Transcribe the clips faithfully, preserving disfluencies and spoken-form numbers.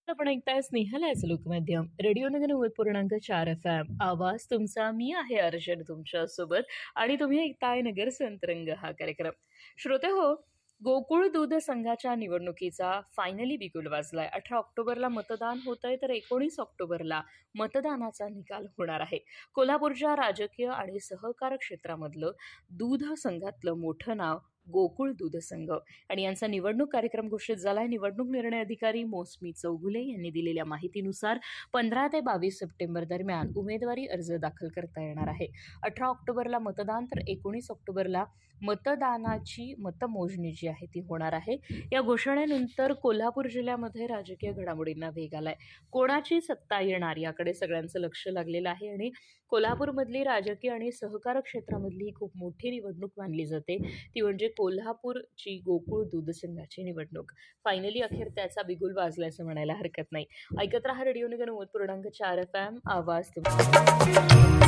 आपण ऐकताय स्नेहलाच लोकमाध्यम रेडिओ नगर नव्वद पूर्णांक चार एफ एम आवाज तुमचा. मी आहे अर्जन तुमच्या सोबत आणि तुम्ही ऐकताय नगर संतरंग हा कार्यक्रम. श्रोते हो, गोकुळ दूध संघाच्या निवडणुकीचा फायनली बिगुल वाजलाय. अठरा ऑक्टोबरला मतदान होत आहे, तर एकोणीस ऑक्टोबरला मतदानाचा निकाल होणार आहे. कोल्हापूरच्या राजकीय आणि सहकार क्षेत्रामधलं दूध संघातलं मोठं नाव गोकुळ दूध संघ आणि यांचा निवडणूक कार्यक्रम घोषित झालाय. निवडणूक निर्णय अधिकारी मोसमी चौगुले यांनी दिलेल्या माहितीनुसार पंधरा ते बावीस सप्टेंबर दरम्यान उमेदवारी अर्ज दाखल करता येणार आहे. अठरा ऑक्टोबरला मतदान, तर एकोणीस ऑक्टोबरला मतदानाची मतमोजणी जी आहे ती होणार आहे. या घोषणेनंतर कोल्हापूर जिल्ह्यामध्ये राजकीय घडामोडींना वेग आलाय. कोणाची सत्ता येणार याकडे सगळ्यांचं लक्ष लागलेलं आहे आणि कोल्हापूरमधली राजकीय आणि सहकार क्षेत्रामधली ही खूप मोठी निवडणूक मानली जाते. ती म्हणजे कोल्हापूरची गोकुळ दूध संघाची निवडणूक. फायनली अखेर त्याचा बिगुल वाजल्याचं म्हणायला हरकत नाही. ऐकत रहा रेडिओ नगर नव्वद पूर्णांक चार एफ एम आवाज तुमचा.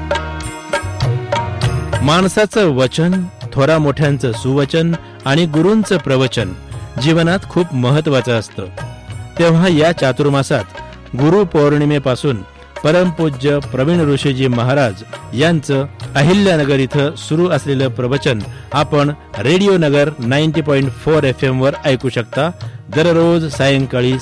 माणसाचं वचन, थोरा मोठ्यांचं सुवचन आणि गुरूंचं प्रवचन जीवनात खूप महत्वाचं असतं. तेव्हा या चातुर्मासात गुरु पौर्णिमेपासून परमपूज्य प्रवीण ऋषीजी महाराज यांचं अहिल्यानगर इथं सुरू असलेलं प्रवचन आपण रेडिओ नगर ninety point four F M वर ऐकू शकता दररोज सायंकाळी